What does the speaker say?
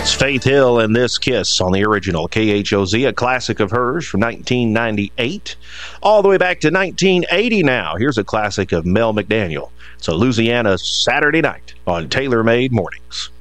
It's Faith Hill and This Kiss on the original KHOZ, a classic of hers from 1998, all the way back to 1980 now. Here's a classic of Mel McDaniel. It's a Louisiana Saturday Night on Taylor Made Mornings.